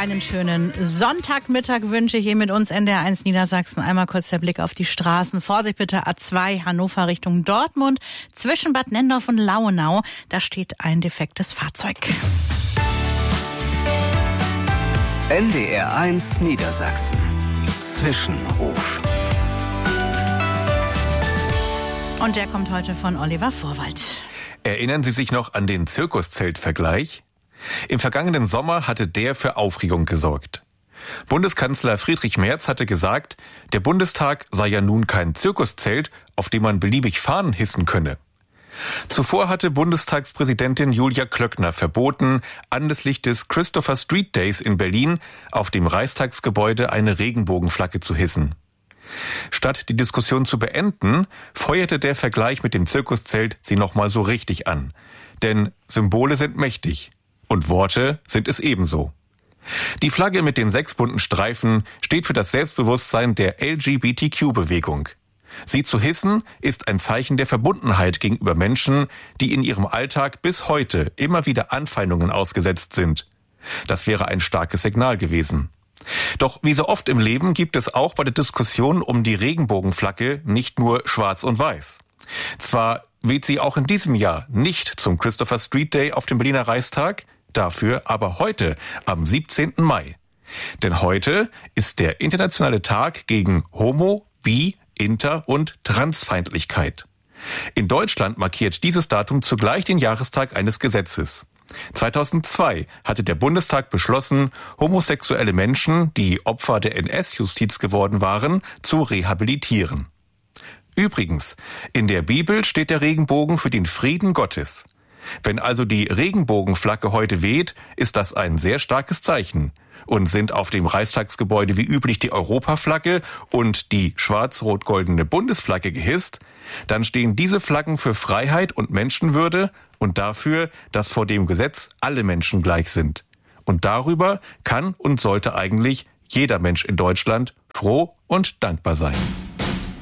Einen schönen Sonntagmittag wünsche ich hier mit uns NDR1 Niedersachsen. Einmal kurz der Blick auf die Straßen. Vorsicht bitte, A2 Hannover Richtung Dortmund. Zwischen Bad Nendorf und Lauenau, da steht ein defektes Fahrzeug. NDR1 Niedersachsen. Zwischenruf. Und der kommt heute von Oliver Vorwald. Erinnern Sie sich noch an den Zirkuszeltvergleich? Im vergangenen Sommer hatte der für Aufregung gesorgt. Bundeskanzler Friedrich Merz hatte gesagt, der Bundestag sei ja nun kein Zirkuszelt, auf dem man beliebig Fahnen hissen könne. Zuvor hatte Bundestagspräsidentin Julia Klöckner verboten, anlässlich des Christopher Street Days in Berlin auf dem Reichstagsgebäude eine Regenbogenflagge zu hissen. Statt die Diskussion zu beenden, feuerte der Vergleich mit dem Zirkuszelt sie nochmal so richtig an. Denn Symbole sind mächtig. Und Worte sind es ebenso. Die Flagge mit den 6 bunten Streifen steht für das Selbstbewusstsein der LGBTQ-Bewegung. Sie zu hissen ist ein Zeichen der Verbundenheit gegenüber Menschen, die in ihrem Alltag bis heute immer wieder Anfeindungen ausgesetzt sind. Das wäre ein starkes Signal gewesen. Doch wie so oft im Leben gibt es auch bei der Diskussion um die Regenbogenflagge nicht nur Schwarz und Weiß. Zwar weht sie auch in diesem Jahr nicht zum Christopher Street Day auf dem Berliner Reichstag, dafür aber heute, am 17. Mai. Denn heute ist der internationale Tag gegen Homo-, Bi-, Inter- und Transfeindlichkeit. In Deutschland markiert dieses Datum zugleich den Jahrestag eines Gesetzes. 2002 hatte der Bundestag beschlossen, homosexuelle Menschen, die Opfer der NS-Justiz geworden waren, zu rehabilitieren. Übrigens, in der Bibel steht der Regenbogen für den Frieden Gottes. Wenn also die Regenbogenflagge heute weht, ist das ein sehr starkes Zeichen. Und sind auf dem Reichstagsgebäude wie üblich die Europaflagge und die schwarz-rot-goldene Bundesflagge gehisst, dann stehen diese Flaggen für Freiheit und Menschenwürde und dafür, dass vor dem Gesetz alle Menschen gleich sind. Und darüber kann und sollte eigentlich jeder Mensch in Deutschland froh und dankbar sein.